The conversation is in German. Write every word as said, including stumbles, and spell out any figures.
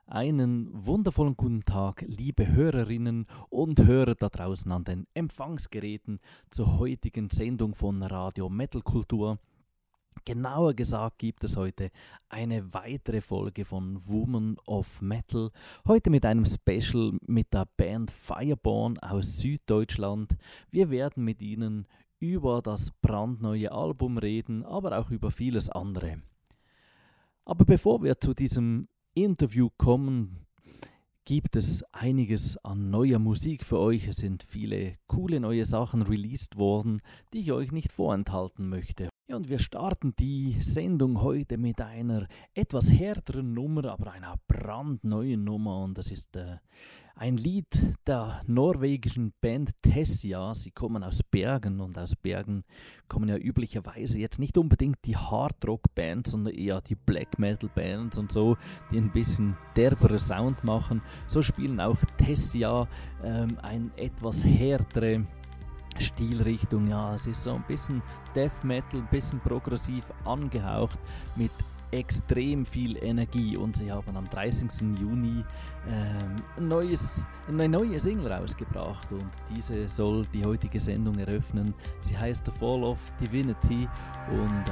Einen wundervollen guten Tag, liebe Hörerinnen und Hörer da draußen an den Empfangsgeräten zur heutigen Sendung von Radio Metal Kultur. Genauer gesagt gibt es heute eine weitere Folge von Women of Metal. Heute mit einem Special mit der Band Fireborn aus Süddeutschland. Wir werden mit ihnen über das brandneue Album reden, aber auch über vieles andere. Aber bevor wir zu diesem Interview kommen, gibt es einiges an neuer Musik für euch. Es sind viele coole neue Sachen released worden, die ich euch nicht vorenthalten möchte. Ja, und wir starten die Sendung heute mit einer etwas härteren Nummer, aber einer brandneuen Nummer. Und das ist äh, ein Lied der norwegischen Band Tessia. Sie kommen aus Bergen und aus Bergen kommen ja üblicherweise jetzt nicht unbedingt die Hardrock-Bands, sondern eher die Black-Metal-Bands und so, die ein bisschen derbere Sound machen. So spielen auch Tessia ähm, ein etwas härtere Stilrichtung. Ja, es ist so ein bisschen Death Metal, ein bisschen progressiv angehaucht mit extrem viel Energie, und sie haben am dreißigsten Juni ähm, ein neues, eine neue Single rausgebracht, und diese soll die heutige Sendung eröffnen. Sie heißt The Fall of Divinity und